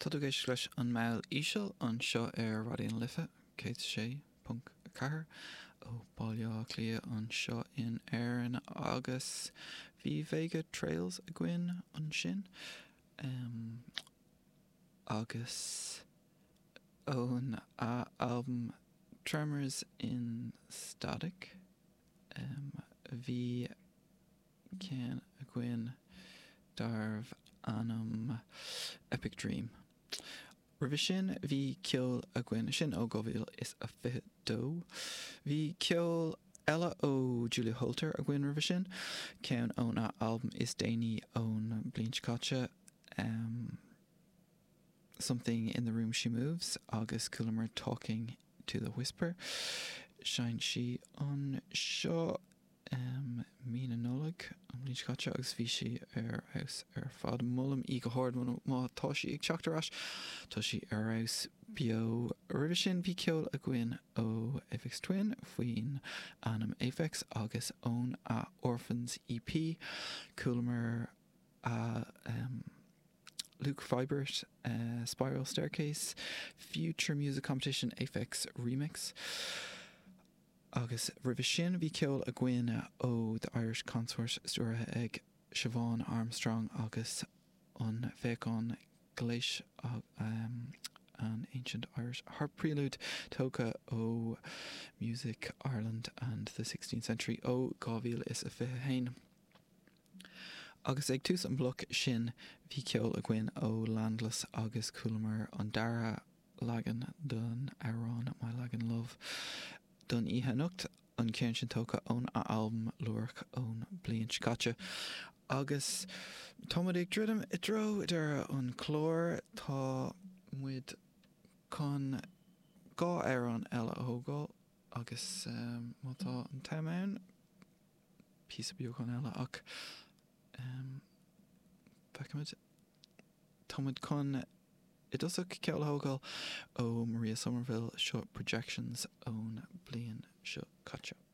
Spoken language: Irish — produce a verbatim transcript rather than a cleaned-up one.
Tudugéis leis an mail ísel an seo ar radio'n lifa, cé sé punt cahar ó bailá clia an seo in aireann agus bhí Vega Trails a gcuin an sin. Um, agus ón a album Tremors in Static. Um, bhí cean a gcuin darb anam Epic Dream. Rubh sin bhí ceol a gcuin sin ó Govíl is a fiche dó. Bhí ceol eile ó Julia Holter a gcuin rubh sin. Ceann ón a album is déine ón Blinch Cacha. Um, Something in the Room She Moves agus Coolmer Talking to the Whisper. Shine she on seo um, Mina Nolag an Blinch Cacha agus bhí si ar aus ar fad mullam í go háard má tá si ag teachtarás tá si ar aus bio rubh sin bhí ceol a gcuin ó Aphex Twin faoin anam Aphex agus ón a Orphans E P Coolmer a um, Luke Vibert uh, Spiral Staircase Future Music Competition Aphex Remix agus rubh sin bhí ceol a gcuin ó the Irish Consort stúrathe ag Siobhan Armstrong agus an bheicán Glacier um, an Ancient Irish Harp Prelude tóca ó Music Ireland and the sixteenth Century ó Govíl is a fiche hain. Agus ag tús an bloc sin bhí ceol a gcuin ó Landless agus Coolmer an dara lagan don Aaron My Lagan Love don ihe nucht an ceann sin tóca ón a album Lurk ón Blinch Cacha. Agus támad ag ddridim i dro idir an chlór tá muid con gá Aaron eile a thógáil agus um, má tá an taimán pí a bío con eile ach Um, Becamid Tomid con it does a ceol hógáil ó Maria Somerville short projections ón Blian seo Cacha.